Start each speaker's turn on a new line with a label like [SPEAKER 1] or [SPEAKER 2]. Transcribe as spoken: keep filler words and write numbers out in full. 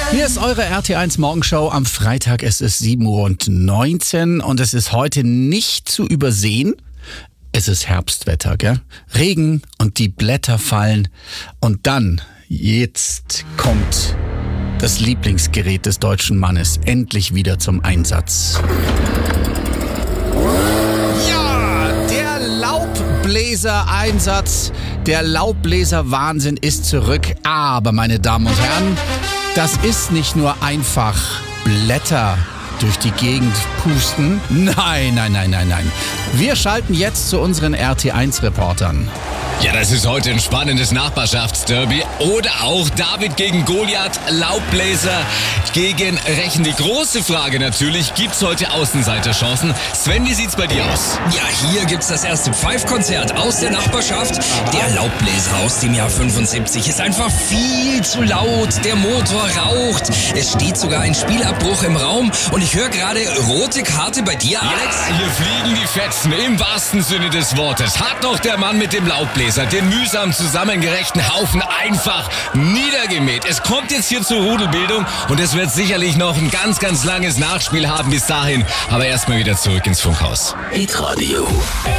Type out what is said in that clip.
[SPEAKER 1] Hier ist eure R T eins Morgenshow am Freitag. Es ist sieben Uhr neunzehn und es ist heute nicht zu übersehen. Es ist Herbstwetter, gell? Regen und die Blätter fallen. Und dann, jetzt kommt das Lieblingsgerät des deutschen Mannes endlich wieder zum Einsatz. Ja, der Laubbläser-Einsatz. Der Laubbläser-Wahnsinn ist zurück. Aber, meine Damen und Herren, das ist nicht nur einfach Blätter durch die Gegend pusten. Nein, nein, nein, nein, nein. Wir schalten jetzt zu unseren R T eins Reportern.
[SPEAKER 2] Ja, das ist heute ein spannendes Nachbarschaftsderby. Oder auch David gegen Goliath, Laubbläser gegen Rechen. Die große Frage natürlich, gibt's heute Außenseiterchancen? Sven, wie sieht's bei dir aus?
[SPEAKER 3] Ja, hier gibt's das erste Pfeifkonzert aus der Nachbarschaft. Der Laubbläser aus dem Jahr fünfundsiebzig ist einfach viel zu laut. Der Motor raucht. Es steht sogar ein Spielabbruch im Raum. Und ich höre gerade rote Karte bei dir, Alex.
[SPEAKER 2] Ja, hier fliegen die Fetzen im wahrsten Sinne des Wortes. Hat doch der Mann mit dem Laubbläser den mühsam zusammengerechten Haufen einfach niedergemäht. Es kommt jetzt hier zur Rudelbildung und es wird sicherlich noch ein ganz, ganz langes Nachspiel haben bis dahin. Aber erstmal wieder zurück ins Funkhaus.
[SPEAKER 4] Hitradio.